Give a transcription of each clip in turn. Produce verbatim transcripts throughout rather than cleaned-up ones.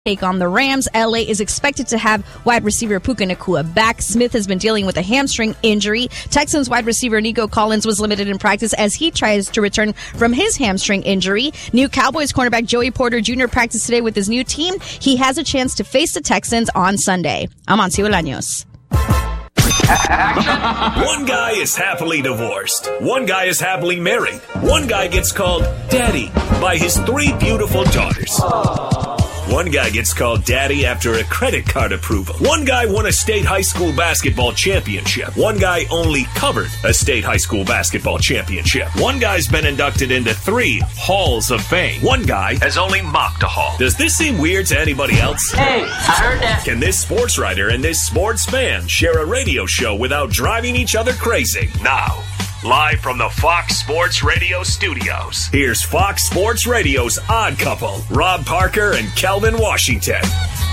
Take on the Rams. L A is expected to have wide receiver Puka Nacua back. Smith has been dealing with a hamstring injury. Texans wide receiver Nico Collins was limited in practice as he tries to return from his hamstring injury. New Cowboys cornerback Joey Porter Junior practiced today with his new team. He has a chance to face the Texans on Sunday. I'm Amancio Bolaños. One guy is happily divorced. One guy is happily married. One guy gets called daddy by his three beautiful daughters. One guy gets called daddy after a credit card approval. One guy won a state high school basketball championship. One guy only covered a state high school basketball championship. One guy's been inducted into three halls of fame. One guy has only mocked a hall. Does this seem weird to anybody else? Hey, I heard that. Can this sports writer and this sports fan share a radio show without driving each other crazy? Now, live from the Fox Sports Radio studios, here's Fox Sports Radio's Odd Couple, Rob Parker and Kelvin Washington.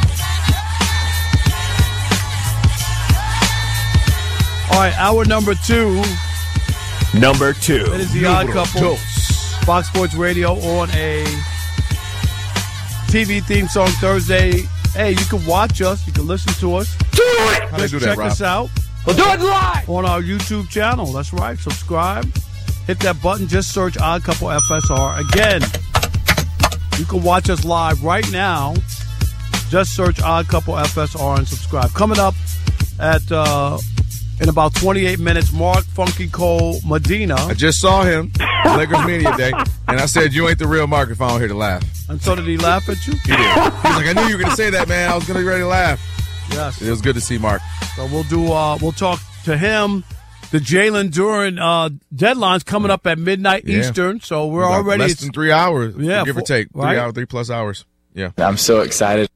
All right, hour number two. Number two. It is the Odd Couple. Fox Sports Radio on a T V theme song Thursday. Hey, you can watch us. You can listen to us. Do it! How Just do check that, us out. We'll do it live on our YouTube channel. That's right. Subscribe. Hit that button. Just search Odd Couple F S R. Again, you can watch us live right now. Just search Odd Couple F S R and subscribe. Coming up at uh, in about twenty-eight minutes, Mark Funky Cole Medina. I just saw him Lakers Media Day, and I said, you ain't the real Mark if I don't hear to laugh. And so did he laugh at you? He did. He was like, I knew you were going to say that, man. I was going to be ready to laugh. Yes. It was good to see Mark. So we'll do. Uh, we'll talk to him. The Jalen Duren uh, deadline's coming up at midnight yeah. Eastern, so we're About already less than three hours. Yeah, give for, or take three right? hours, three plus hours. Yeah, I'm so excited.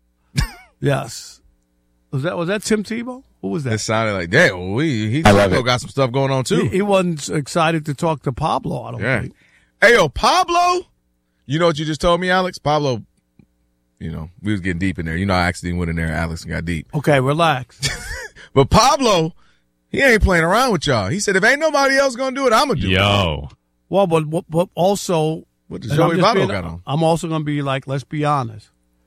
Yes. Was that was that Tim Tebow? Who was that? It sounded like that. Well, we he I love it. got some stuff going on too. He, he wasn't excited to talk to Pablo. I don't yeah. think. Hey, yo, Pablo. You know what you just told me, Alex? Pablo. You know, we was getting deep in there. You know, I accidentally went in there, Alex, and got deep. Okay, relax. But Pablo, he ain't playing around with y'all. He said, if ain't nobody else going to do it, I'm going to do Yo. it. Well, but, but, but also, what does Joey Votto being, got on? I'm also going to be like, let's be honest.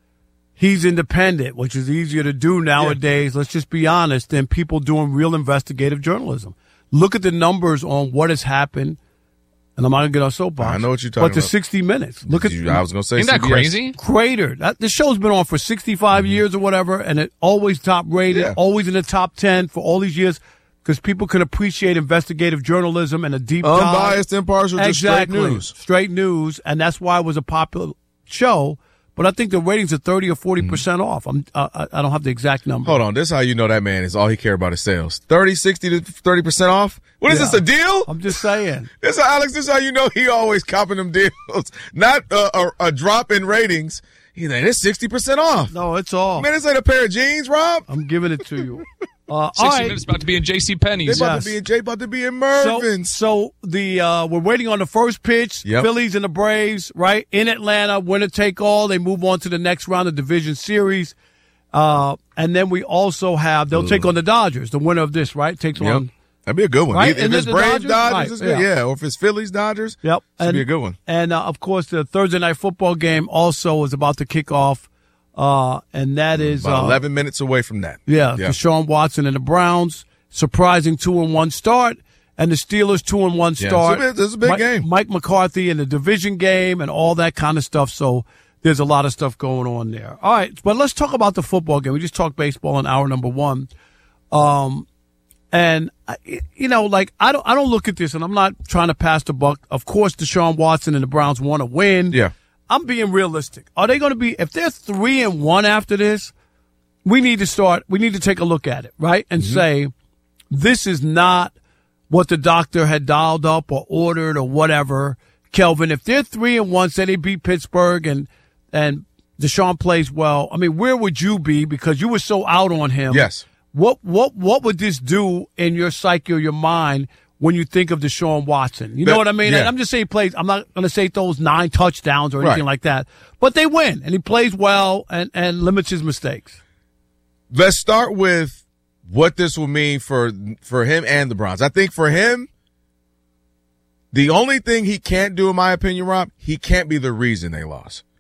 He's independent, which is easier to do nowadays. Yeah. Let's just be honest, than people doing real investigative journalism. Look at the numbers on what has happened. And I'm not going to get on soapbox. I know what you're talking but the about. sixty minutes. Look at. You, I was going to say Isn't that C B S. crazy? Cratered. That, the show's been on for sixty-five mm-hmm. years or whatever, and it always top rated, yeah. always in the top ten for all these years, because people can appreciate investigative journalism and a deep dive. Unbiased, impartial, just exactly. straight news. Straight news, and that's why it was a popular show. But I think the ratings are thirty or forty percent mm. off. I'm, uh, I don't have the exact number. Hold on. This is how you know that man is all he care about is sales. thirty, sixty to thirty percent off? What is yeah. this, a deal? I'm just saying. This, Alex, this is how you know he always copping them deals. Not uh, a, a drop in ratings. He's like, it's sixty percent off. No, it's off. Man, this ain't a pair of jeans, Rob. I'm giving it to you. Uh, sixty all right. minutes about to be in J C Penney's. They about yes. to be in Jay, about to be in Mervin's. So, so the uh, we're waiting on the first pitch. Yep. Phillies and the Braves, right in Atlanta. Winner take all. They move on to the next round of division series, uh, and then we also have they'll Ugh. take on the Dodgers. The winner of this, right, takes yep. on. That'd be a good one. Right? If And it's the Braves, Dodgers, Dodgers, right. it's good. Yeah. yeah. Or if it's Phillies, Dodgers, Yep, should and, be a good one. And uh, of course, the Thursday night football game also is about to kick off, uh, and that is About uh, eleven minutes away from that. Yeah, yeah. Deshaun Watson and the Browns. Surprising two and one start, and the Steelers two and one Yeah, start. it's a big- it's a big Mike, game. Mike McCarthy in the division game and all that kind of stuff. So there's a lot of stuff going on there. All right, but let's talk about the football game. We just talked baseball in hour number one, um, and I, you know, like I don't, I don't look at this, and I'm not trying to pass the buck. Of course, Deshaun Watson and the Browns want to win. Yeah, I'm being realistic. Are they going to be? If they're three and one after this, we need to start. We need to take a look at it, right, and mm-hmm. say. This is not what the doctor had dialed up or ordered or whatever. Kelvin, if they're three and one, say they beat Pittsburgh and and Deshaun plays well, I mean, where would you be because you were so out on him? Yes. What what what would this do in your psyche or your mind when you think of Deshaun Watson? You know that, what I mean? Yeah. And I'm just saying he plays. I'm not going to say he throws nine touchdowns or anything right. like that, but they win and he plays well and and limits his mistakes. Let's start with what this will mean for for him and the Browns. I think for him, the only thing he can't do, in my opinion, Rob, he can't be the reason they lost.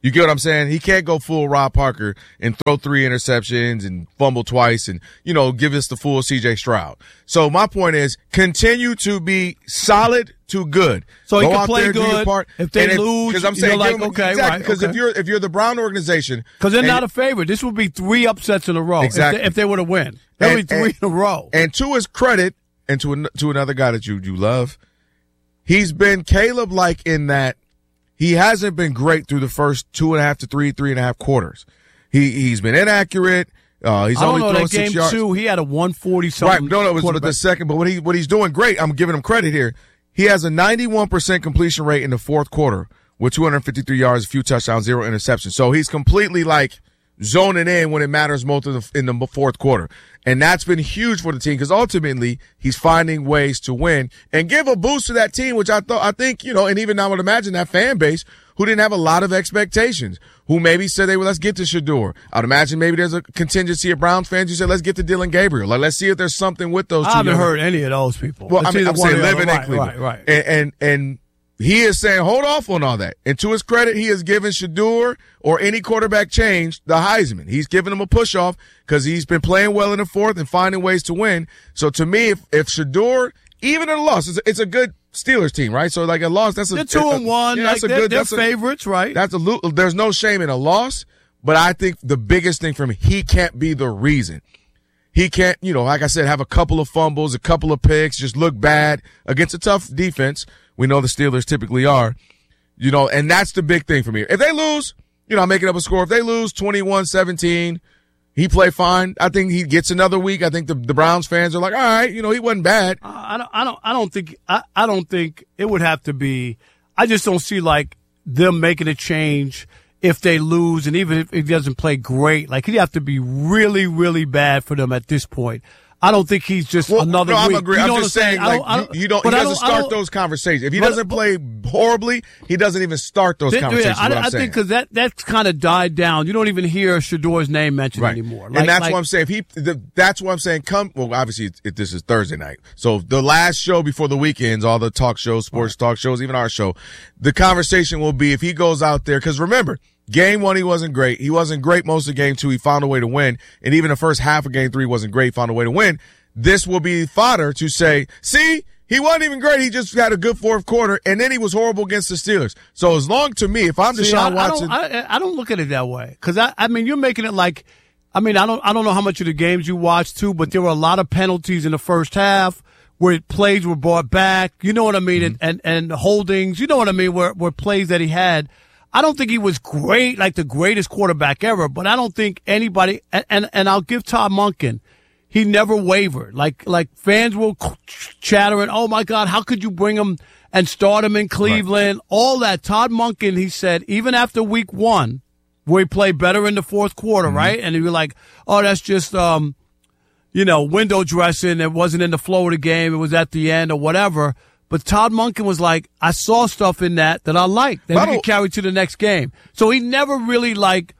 You get what I'm saying? He can't go full Rob Parker and throw three interceptions and fumble twice and, you know, give us the full C J Stroud. So my point is continue to be solid to good. So go he can out play there, good. do your part. If they and lose, because I'm you're saying, like, them, okay, exactly, right. Because okay. if you're if you're the Brown organization, because they're and, not a favorite, this would be three upsets in a row. Exactly. If they, if they were to win, that would be three and, in a row. And to his credit, and to an, to another guy that you you love, he's been Caleb-like in that he hasn't been great through the first two and a half to three, three and a half quarters. He he's been inaccurate. Uh, he's I don't only know, thrown that six game yards. Two, he had a one forty something. Right, no, no, it was with the second. But what he what he's doing great. I'm giving him credit here. He has a ninety-one percent completion rate in the fourth quarter with two hundred fifty-three yards, a few touchdowns, zero interceptions. So he's completely like zoning in when it matters most in the, in the fourth quarter. And that's been huge for the team because ultimately he's finding ways to win and give a boost to that team, which I thought, I think, you know, and even I would imagine that fan base who didn't have a lot of expectations, who maybe said, they well, let's get to Shedeur. I'd imagine maybe there's a contingency of Browns fans who said, let's get to Dylan Gabriel. Like, let's see if there's something with those two. I haven't young heard any of those people. Well, It's I mean, either I'm one saying or the living other. in Cleveland. Right, right, right. And, and, and he is saying, hold off on all that. And to his credit, he has given Shedeur or any quarterback change the Heisman. He's given him a push off because he's been playing well in the fourth and finding ways to win. So to me, if, if Shedeur, even in a loss, it's a, it's a good Steelers team, right? So like a loss, that's a They're two a, and one. Yeah, Like, that's a they're, good. they're That's a, favorites, right? That's a lo- there's no shame in a loss, but I think the biggest thing for me, he can't be the reason. He can't, you know, like I said, have a couple of fumbles, a couple of picks, just look bad against a tough defense. We know the Steelers typically are, you know, and that's the big thing for me. If they lose, you know, I'm making up a score. If they lose twenty-one seventeen, he played fine. I think he gets another week. I think the, the Browns fans are like, all right, you know, he wasn't bad. Uh, I don't. I don't. I don't think. I, I don't think it would have to be. I just don't see like them making a change if they lose, and even if he doesn't play great. Like he'd have to be really, really bad for them at this point. I don't think he's just Well, another no, I'm week. agree. You I'm know just what I'm saying, saying? like, I don't, I don't, you don't. but He I doesn't don't- I start don't- those conversations. If he but- doesn't play horribly, he doesn't even start those Th- conversations. Yeah, I, is what I'm I saying. think because that that's kind of died down. You don't even hear Shedeur's name mentioned Right. anymore. and Like- that's like- what I'm saying. If he, the, that's what I'm saying. Come, well, obviously, it, it, this is Thursday night, so the last show before the weekends, all the talk shows, sports talk shows, even our show, the conversation will be if he goes out there. Because remember, game one he wasn't great. He wasn't great most of game two. He found a way to win, and even the first half of game three wasn't great. He found a way to win. This will be fodder to say, see, he wasn't even great. He just had a good fourth quarter, and then he was horrible against the Steelers. So as long to me, if I'm See, Deshaun I, Watson, I don't, I, I don't look at it that way because I, I mean, you're making it like, I mean, I don't, I don't know how much of the games you watched too, but there were a lot of penalties in the first half where plays were brought back. You know what I mean, Mm-hmm. and, and and holdings. You know what I mean, where where plays that he had. I don't think he was great, like the greatest quarterback ever, but I don't think anybody. And and, and I'll give Todd Monken. He never wavered. Like, like fans were chattering, oh my God, how could you bring him and start him in Cleveland? Right. All that. Todd Monken, he said, even after week one, where he played better in the fourth quarter, mm-hmm. right? And he was like, oh, that's just, um, you know, window dressing. It wasn't in the flow of the game. It was at the end or whatever. But Todd Monken was like, I saw stuff in that that I liked that we could carry to the next game. So he never really like,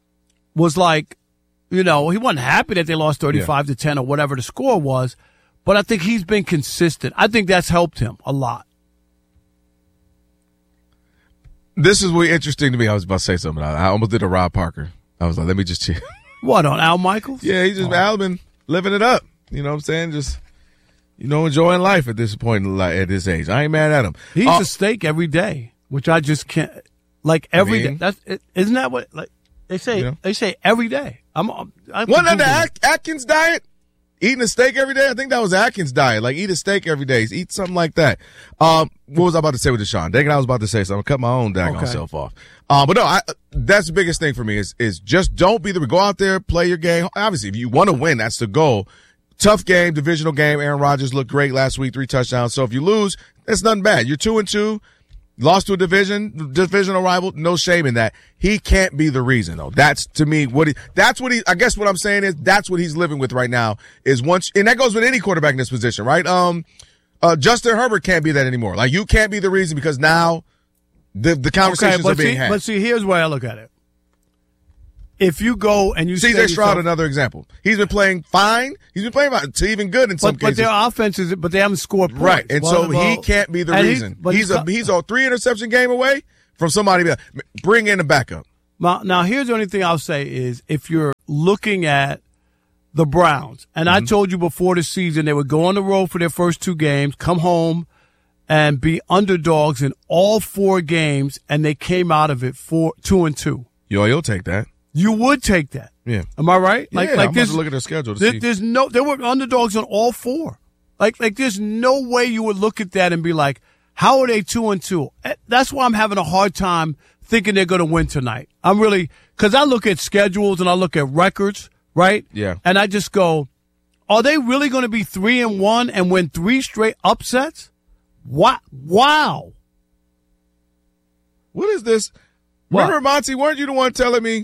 was like, you know, he wasn't happy that they lost thirty-five to ten or whatever the score was, but I think he's been consistent. I think that's helped him a lot. this is really interesting to me. I was about to say something. I, I almost did a Rob Parker. I was like, let me just cheer. What, on Al Michaels? Yeah, he just, oh. Al been living it up. You know what I'm saying? Just, you know, enjoying life at this point in life, at this age. I ain't mad at him. He eats uh, a steak every day, which I just can't, like every I mean, day. That's, it, isn't that what, like, they say, you know. they say every day. I'm, I'm Wasn't that the At- Atkins diet? Eating a steak every day? I think that was Atkins' diet. Like, eat a steak every day. Eat something like that. Um, what was I about to say with Deshaun? Dang it, I was about to say something. I'm going to cut my own daggone Okay. self off. Uh, but no, I, that's the biggest thing for me is, is just don't be the, go out there, play your game. Obviously, if you want to win, that's the goal. Tough game, divisional game. Aaron Rodgers looked great last week, three touchdowns. So if you lose, that's nothing bad. You're two and two. Lost to a division, divisional rival, no shame in that. He can't be the reason though. That's to me what he, that's what he, I guess what I'm saying is that's what he's living with right now is once, and that goes with any quarterback in this position, right? Um, uh, Justin Herbert can't be that anymore. Like you can't be the reason because now the, the conversations okay, are being see, had. But see, here's where I look at it. If you go and you C J Stroud, another example. He's been playing fine. He's been playing about to even good in some but, but cases. their offenses, but they haven't scored points. Right, and so Well, he can't be the and reason. He, he's a he's a three interception game away from somebody. Bring in a backup. Now, now, here's the only thing I'll say is if you're looking at the Browns, and mm-hmm. I told you before the season they would go on the road for their first two games, come home, and be underdogs in all four games, and they came out of it four, two and two. Yo, you'll take that. You would take that. Yeah. Am I right? Like, yeah, like I'm this, about to look at their schedule to there, see. There's no, they were underdogs on all four. Like, like there's no way you would look at that and be like, how are they two and two? That's why I'm having a hard time thinking they're going to win tonight. I'm really, because I look at schedules and I look at records, right? Yeah. And I just go, are they really going to be three and one and win three straight upsets? What? Wow. What is this? What? Remember, Monty, weren't you the one telling me?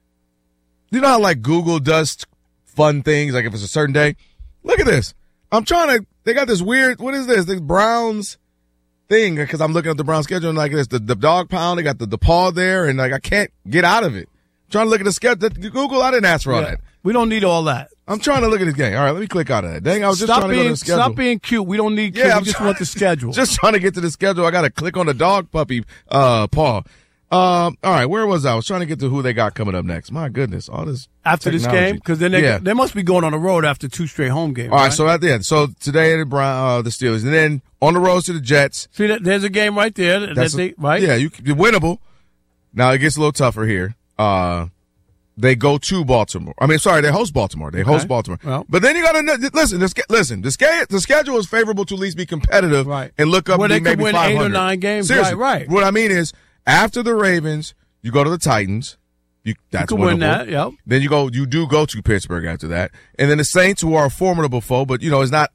You know how, like, Google does fun things, like if it's a certain day? Look at this. I'm trying to, they got this weird, what is this? This Browns thing, because I'm looking at the Browns schedule and like this, the, the dog pound, they got the, the paw there, and like I can't get out of it. I'm trying to look at the schedule. Google, I didn't ask for all yeah. that. We don't need all that. I'm trying to look at this game. All right, let me click out of that. Dang, I was just stop trying to being, go to the schedule. Stop being cute. We don't need cute. Yeah, we I'm just trying, want the schedule. Just trying to get to the schedule. I got to click on the dog puppy uh, paw. Um, all right, where was I? I was trying to get to who they got coming up next. My goodness, all this after technology. This game, because then they yeah. they must be going on the road after two straight home games. All right, right? so at the end, so today the Brown, uh, the Steelers, and then on the road to the Jets. See, that, there's a game right there. That That's they, a, right? Yeah, you you're winnable. Now it gets a little tougher here. Uh, they go to Baltimore. I mean, sorry, they host Baltimore. They host okay. Baltimore. Well, but then you got to listen. This, listen, the schedule, the schedule is favorable to at least be competitive, right? And look up where they maybe could win eight or nine games. Seriously, right, right. What I mean is, after the Ravens, you go to the Titans. You, that's you can win that, yep. Then you go, you do go to Pittsburgh after that, and then the Saints, who are a formidable foe, but you know it's not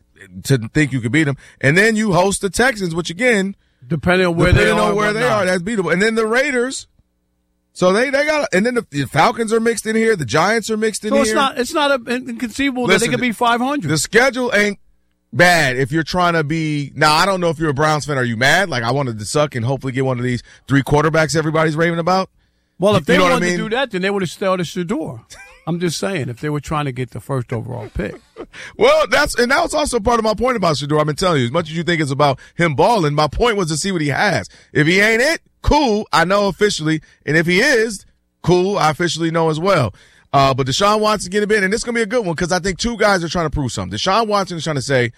to think you could beat them. And then you host the Texans, which again, depending on where depending they are, on where they are, that's beatable. And then the Raiders. So they, they got, and then the, the Falcons are mixed in here. The Giants are mixed in so here. So it's not, it's not a, inconceivable Listen, that they could be five hundred. The schedule ain't bad if you're trying to be. Now I don't know if you're a Browns fan. Are you mad? Like I wanted to suck and hopefully get one of these three quarterbacks everybody's raving about. Well, if they you know wanted I mean? to do that, then they would have started Shador. I'm just saying, if they were trying to get the first overall pick. Well, that's and that was also part of my point about Shador. I've been telling you, as much as you think it's about him balling, my point was to see what he has. If he ain't it, cool, I know officially. And if he is, cool, I officially know as well. Uh, but Deshaun Watson getting in, and this is going to be a good one because I think two guys are trying to prove something. Deshaun Watson is trying to say,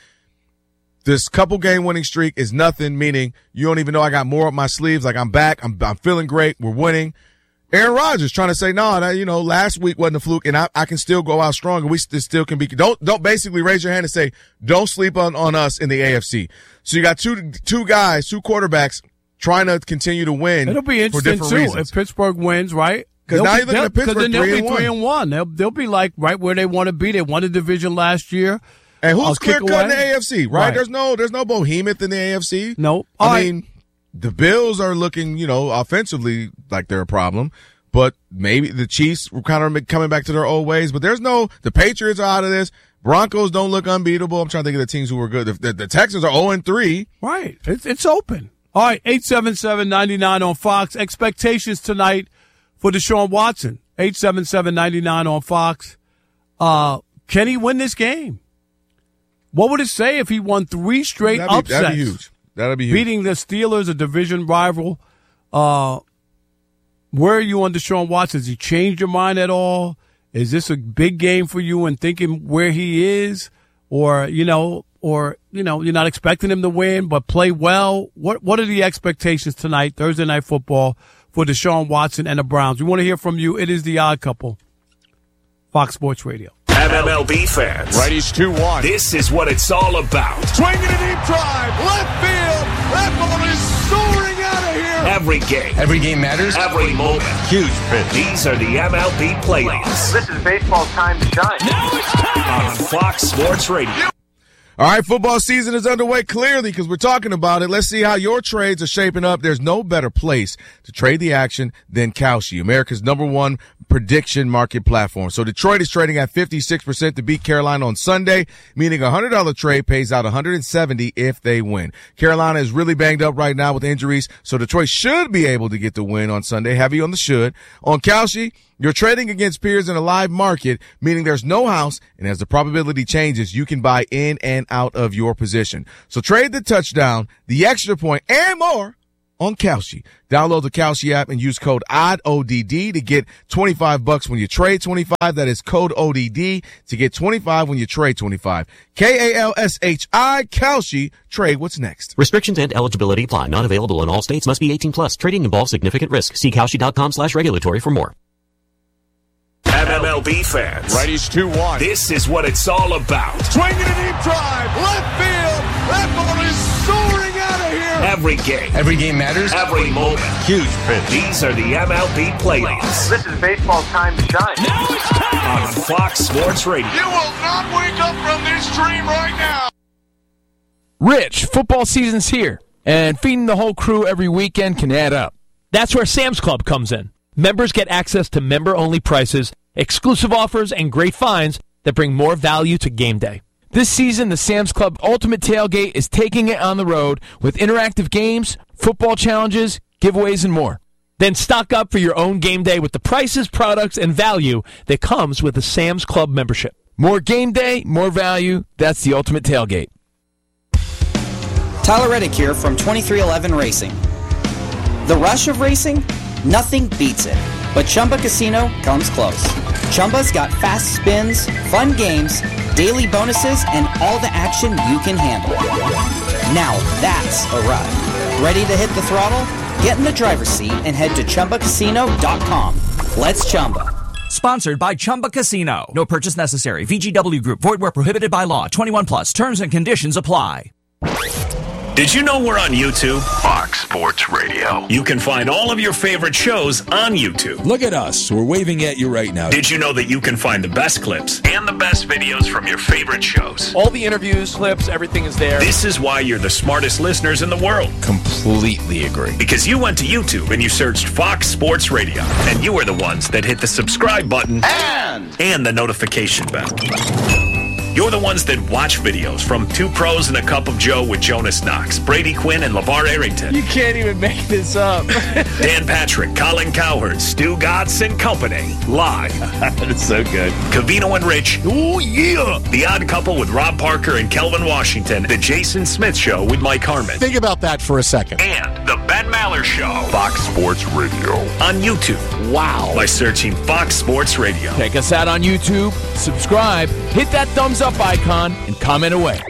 this couple game winning streak is nothing, meaning you don't even know I got more up my sleeves. Like I'm back. I'm, I'm feeling great. We're winning. Aaron Rodgers trying to say, no, that, you know, last week wasn't a fluke and I, I can still go out strong and we st- still can be, don't, don't basically raise your hand and say, don't sleep on, on us in the A F C. So you got two, two guys, two quarterbacks trying to continue to win. It'll be interesting for too reasons. if Pittsburgh wins, right? Because now you're looking at Pittsburgh then they'll three be and one. three and one. They'll, they'll be like right where they want to be. They won the division last year. And who's I'll clear cut in the A F C, right? right? There's no, the's no behemoth in the A F C. No. I All mean, right. the Bills are looking, you know, offensively like they're a problem. But maybe the Chiefs were kind of coming back to their old ways. But there's no, the Patriots are out of this. Broncos don't look unbeatable. I'm trying to think of the teams who were good. The, the, the Texans are oh and three. Right. It's, it's open. All right. eight seven seven, nine nine on Fox. Expectations tonight for Deshaun Watson. eight seven seven, nine nine on Fox. Uh, can he win this game? What would it say if he won three straight that'd be, upsets? That'd be huge. That'd be huge. Beating the Steelers, a division rival. Uh, Where are you on Deshaun Watson? Has he changed your mind at all? Is this a big game for you and thinking where he is? Or, you know, or, you know, you're not expecting him to win, but play well? What What are the expectations tonight, Thursday Night Football, for Deshaun Watson and the Browns? We want to hear from you. It is The Odd Couple, Fox Sports Radio. M L B fans. Righties two one. This is what it's all about. Swinging a deep drive. Left field. That ball is soaring out of here. Every game. Every game matters. Every moment. Huge pitch. These are the M L B playoffs. This is baseball's time to shine. Now it's time on Fox Sports Radio. All right, football season is underway clearly because we're talking about it. Let's see how your trades are shaping up. There's no better place to trade the action than Kalshi, America's number one prediction market platform. So Detroit is trading at fifty-six percent to beat Carolina on Sunday, meaning a one hundred dollars trade pays out one hundred seventy dollars if they win. Carolina is really banged up right now with injuries, so Detroit should be able to get the win on Sunday. Heavy on the should. On Kalshi, you're trading against peers in a live market, meaning there's no house, and as the probability changes, you can buy in and out of your position. So trade the touchdown, the extra point, and more on Kalshi. Download the Kalshi app and use code O D D, O D D to get twenty-five bucks when you trade twenty-five. That is code O D D to get twenty-five when you trade twenty-five. K A L S H I, Kalshi. Trade what's next. Restrictions and eligibility apply. Not available in all states. Must be eighteen plus. Trading involves significant risk. See Kalshi.com slash regulatory for more. M L B fans, Righties two one. This is what it's all about. Swinging a deep drive. Left field. That ball is soaring out of here. Every game. Every game matters. Every moment. Huge pitch. These are the M L B playoffs. This is baseball's time to shine. Now it's time on Fox Sports Radio. You will not wake up from this dream right now. Rich, football season's here, and feeding the whole crew every weekend can add up. That's where Sam's Club comes in. Members get access to member-only prices, exclusive offers, and great finds that bring more value to game day. This season, the Sam's Club Ultimate Tailgate is taking it on the road with interactive games, football challenges, giveaways, and more. Then stock up for your own game day with the prices, products, and value that comes with a Sam's Club membership. More game day, more value. That's the Ultimate Tailgate. Tyler Reddick here from twenty-three eleven Racing. The rush of racing? Nothing beats it. But Chumba Casino comes close. Chumba's got fast spins, fun games, daily bonuses, and all the action you can handle. Now that's a ride. Ready to hit the throttle? Get in the driver's seat and head to Chumba Casino dot com. Let's Chumba. Sponsored by Chumba Casino. No purchase necessary. V G W Group. Void where prohibited by law. twenty-one plus. Terms and conditions apply. Did you know we're on YouTube? Fox Sports Radio. You can find all of your favorite shows on YouTube. Look at us. We're waving at you right now. Did you know that you can find the best clips and the best videos from your favorite shows? All the interviews, clips, everything is there. This is why you're the smartest listeners in the world. Completely agree. Because you went to YouTube and you searched Fox Sports Radio. And you are the ones that hit the subscribe button and, and the notification bell. You're the ones that watch videos from Two Pros and a Cup of Joe with Jonas Knox, Brady Quinn, and LeVar Arrington. You can't even make this up. Dan Patrick, Colin Cowherd, Stu Gatz and Company. Live. That's so good. Covino and Rich. Oh, yeah. The Odd Couple with Rob Parker and Kelvin Washington. The Jason Smith Show with Mike Harmon. Think about that for a second. And The Ben Maller Show. Fox Sports Radio. On YouTube. Wow. By searching Fox Sports Radio. Check us out on YouTube. Subscribe. Hit that thumbs up icon and comment away.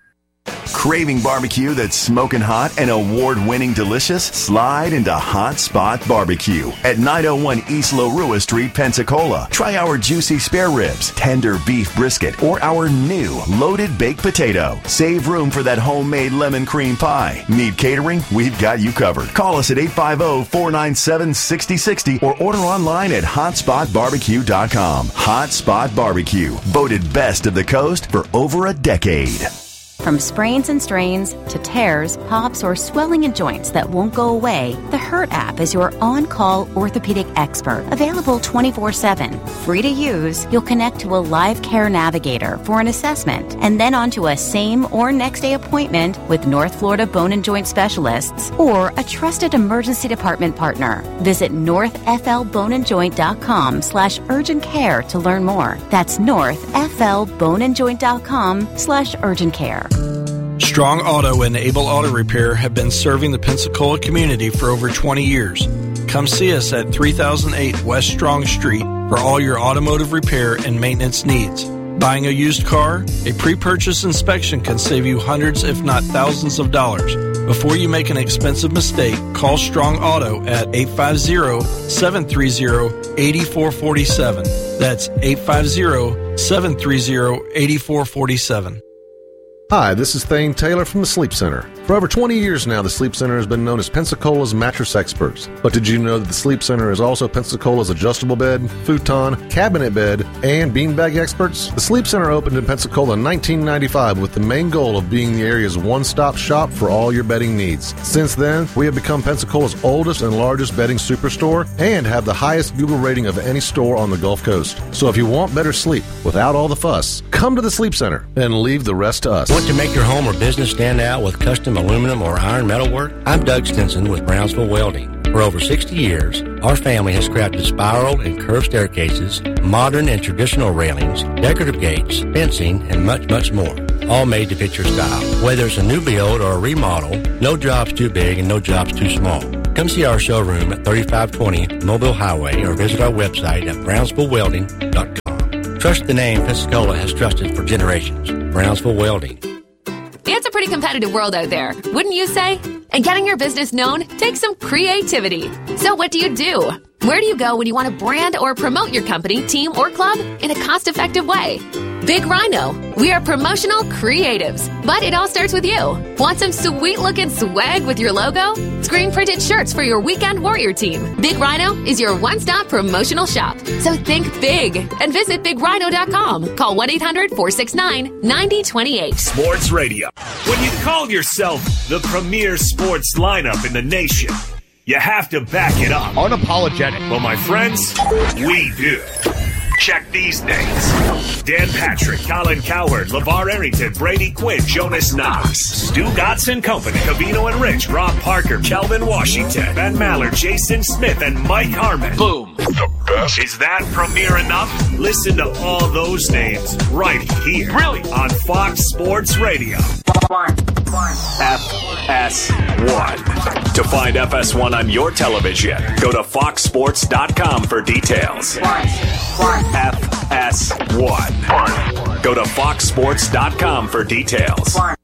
Craving barbecue that's smoking hot and award-winning delicious? Slide into Hot Spot Barbecue at nine oh one East Lorua Street, Pensacola. Try our juicy spare ribs, tender beef brisket, or our new loaded baked potato. Save room for that homemade lemon cream pie. Need catering? We've got you covered. Call us at eight five zero, four nine seven, six zero six zero or order online at hot spot barbecue dot com. Hot Spot Barbecue, voted best of the coast for over a decade. From sprains and strains to tears, pops, or swelling in joints that won't go away, the Hurt app is your on-call orthopedic expert. Available twenty-four seven. Free to use, you'll connect to a live care navigator for an assessment and then onto a same or next day appointment with North Florida Bone and Joint Specialists or a trusted emergency department partner. Visit north f l bone and joint dot com slash urgent care to learn more. That's north f l bone and joint dot com slash urgent care. Strong Auto and Able Auto Repair have been serving the Pensacola community for over twenty years. Come see us at three thousand eight West Strong Street for all your automotive repair and maintenance needs. Buying a used car? A pre-purchase inspection can save you hundreds if not thousands of dollars. Before you make an expensive mistake, call Strong Auto at eight five zero, seven three zero, eight four four seven. That's eight five zero, seven three zero, eight four four seven. Hi, this is Thane Taylor from the Sleep Center. For over twenty years now, the Sleep Center has been known as Pensacola's mattress experts. But did you know that the Sleep Center is also Pensacola's adjustable bed, futon, cabinet bed, and beanbag experts? The Sleep Center opened in Pensacola in nineteen ninety-five with the main goal of being the area's one-stop shop for all your bedding needs. Since then, we have become Pensacola's oldest and largest bedding superstore and have the highest Google rating of any store on the Gulf Coast. So if you want better sleep without all the fuss, come to the Sleep Center and leave the rest to us. Want to make your home or business stand out with custom aluminum or iron metal work? I'm Doug Stinson with Brownsville Welding. For over sixty years, our family has crafted spiral and curved staircases, modern and traditional railings, decorative gates, fencing, and much, much more. all made to fit your style. Whether it's a new build or a remodel, no job's too big and no job's too small. Come see our showroom at thirty-five twenty Mobile Highway or visit our website at brownsville welding dot com. Trust the name Pensacola has trusted for generations. Brownsville Welding. It's a pretty competitive world out there, wouldn't you say? And getting your business known takes some creativity. So what do you do? Where do you go when you want to brand or promote your company, team, or club in a cost-effective way? Big Rhino. We are promotional creatives, but it all starts with you. Want some sweet-looking swag with your logo? Screen-printed shirts for your weekend warrior team. Big Rhino is your one-stop promotional shop. So think big and visit big rhino dot com. Call one eight hundred four six nine nine zero two eight. Sports Radio. When you call yourself the premier sports lineup in the nation, you have to back it up. Unapologetic. Well, my friends, we do. Check these names. Dan Patrick, Colin Cowherd, LeVar Arrington, Brady Quinn, Jonas Knox, Stu Gotts and Company, Cavino and Rich, Rob Parker, Kelvin Washington, Ben Maller, Jason Smith, and Mike Harmon. Boom. The best. Is that premier enough? Listen to all those names right here. Really? On Fox Sports Radio. F S one. To find F S one on your television, go to fox sports dot com for details. F S one. Go to fox sports dot com for details.